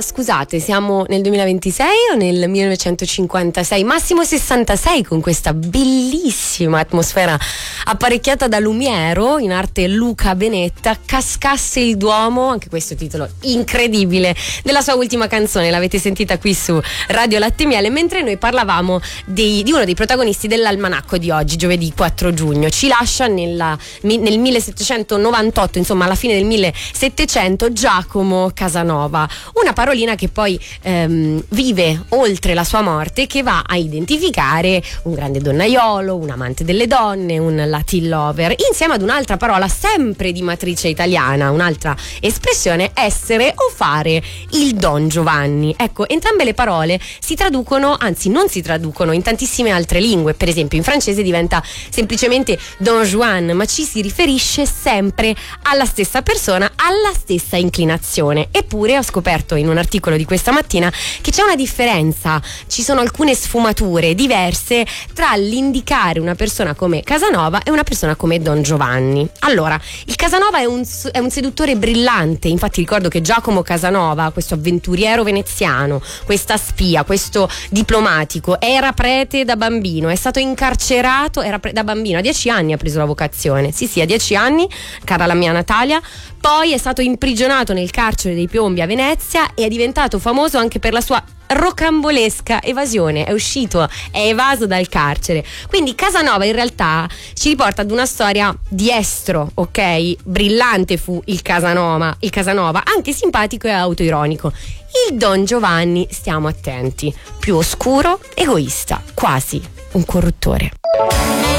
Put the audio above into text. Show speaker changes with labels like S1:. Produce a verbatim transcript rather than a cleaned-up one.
S1: scusate, siamo nel duemilaventisei o nel millenovecentocinquantasei? Massimo sessantasei, con questa bellissima atmosfera apparecchiata da Lumiero, in arte Luca Benetta, Cascasse il Duomo, anche questo titolo incredibile, della sua ultima canzone. L'avete sentita qui su Radio Latte e Miele, mentre noi parlavamo dei, di uno dei protagonisti dell'almanacco di oggi, giovedì quattro giugno. Ci lascia nella, nel millesettecentonovantotto, insomma alla fine del millesettecento, Giacomo Casanova, una parolina che poi ehm, vive oltre la sua morte, che va a identificare un grande donnaiolo, un amante delle donne, un Latin lover, insieme ad un'altra parola sempre di matrice italiana, un'altra espressione: essere o fare il Don Giovanni. Ecco, entrambe le parole si traducono, anzi non si traducono in tantissime altre lingue. Per esempio in francese diventa semplicemente Don Juan, ma ci si riferisce sempre alla stessa persona, alla stessa inclinazione. Eppure ho scoperto in un articolo di questa mattina che c'è una differenza, ci sono alcune sfumature diverse tra l'indicare una persona come Casanova e una persona come Don Giovanni. Allora, il Casanova è un, è un seduttore brillante. Infatti ricordo che Giacomo Casanova, questo avventuriero veneziano, questa spia, questo diplomatico, era prete da bambino, è stato incarcerato, era pre- da bambino, a dieci anni ha preso la vocazione, sì sì, a dieci anni, cara la mia Natalia. Poi è stato imprigionato nel carcere dei Piombi a Venezia e è diventato famoso anche per la sua rocambolesca evasione. È uscito, è evaso dal carcere. Quindi Casanova in realtà ci riporta ad una storia di estro, ok? Brillante fu il Casanova, il Casanova, anche simpatico e autoironico. Il Don Giovanni, stiamo attenti, più oscuro, egoista, quasi un corruttore.